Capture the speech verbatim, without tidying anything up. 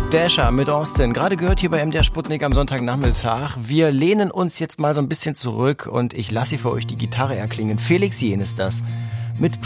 Dasher mit Austin, gerade gehört hier bei M D R Sputnik am Sonntagnachmittag. Wir lehnen uns jetzt mal so ein bisschen zurück und ich lasse hier für euch die Gitarre erklingen. Felix Jähn ist das mit